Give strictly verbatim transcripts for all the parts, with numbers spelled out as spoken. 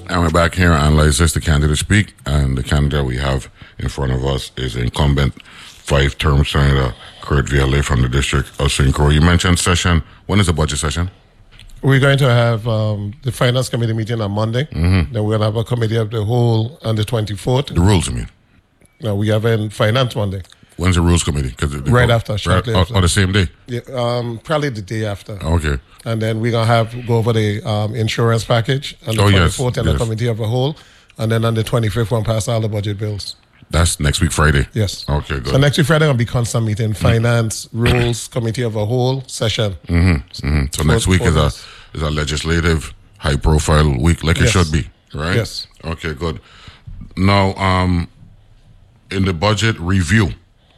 And we're back here to analyze this, the candidate speak, and the candidate we have in front of us is incumbent five-term Senator Kurt Viale from the District of Saint Croix. You mentioned session. When is the budget session? We're going to have um, the Finance Committee meeting on Monday. Mm-hmm. Then we're going to have a committee of the whole on the twenty-fourth. The rules, I mean. No, we have a finance Monday. When's the rules committee? Cause right go, after, shortly right, after. Or the same day? Yeah, um, probably the day after. Okay. And then we're going to have go over the um, insurance package on the oh, twenty-fourth yes, and yes. the committee of the whole. And then on the twenty-fifth, we'll pass all the budget bills. That's next week Friday? Yes. Okay, good. So next week Friday will be constant meeting, finance, mm-hmm. rules, committee of the whole session. Mm-hmm. Mm-hmm. So four, next week is a, is a legislative, high-profile week like yes. it should be, right? Yes. Okay, good. Now, um, in the budget review,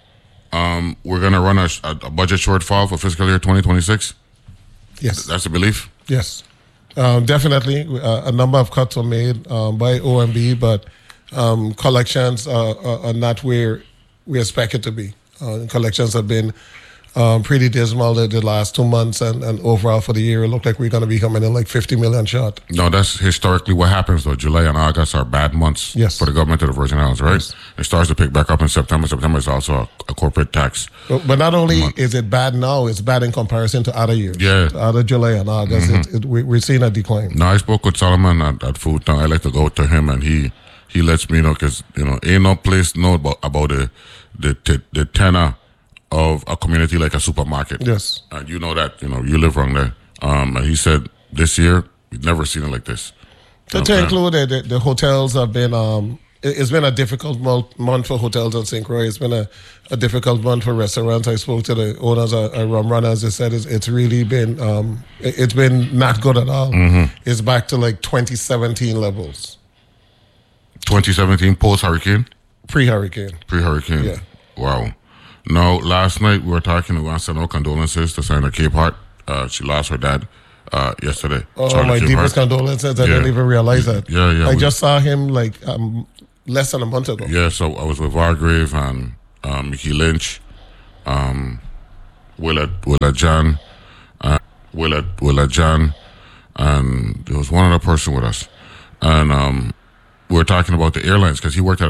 um, we're going to run a, a budget shortfall for fiscal year twenty twenty-six? Yes. That's the belief? Yes. Um, definitely. Uh, a number of cuts were made um, by O M B, but um, collections are, are, are not where we expect it to be. Uh, collections have been um, pretty dismal the, the last two months, and, and overall for the year, it looked like we're going to be coming in like fifty million short. No, that's historically what happens, though. July and August are bad months yes. for the government of the Virgin Islands, right? Yes. It starts to pick back up in September. September is also a, a corporate tax. But, but not only month. is it bad now, it's bad in comparison to other years. Yeah. To other July and August, mm-hmm. it, it, we, we're seeing a decline. No, I spoke with Solomon at, at Food Town. I like to go to him, and he he lets me know, because, you know, ain't no place know about, about the, the, the, the tenor of a community like a supermarket. Yes. And you know that, you know, you live wrong there. Um, and he said this year, we've never seen it like this. So to include the, the, the hotels have been, um, it, it's been a difficult month, month for hotels in Saint Croix. It's been a, a difficult month for restaurants. I spoke to the owners of uh, Rum Runners. They said it's, it's really been, um, it, it's been not good at all. Mm-hmm. It's back to like twenty seventeen levels. twenty seventeen post-hurricane? Pre-hurricane. Pre-hurricane. Yeah. Wow. Now, last night we were talking, we want to send our condolences to Senator Capehart. Uh, she lost her dad uh, yesterday. Oh, Charlie my Capehart. deepest condolences. I yeah. didn't even realize that. Yeah, yeah. I we, just saw him like um, less than a month ago. Yeah, so I was with Vargrave and um, Mickey Lynch, um, Willard, Willard John, uh, Willard, Willard John, and there was one other person with us. And um, we were talking about the airlines, because he worked at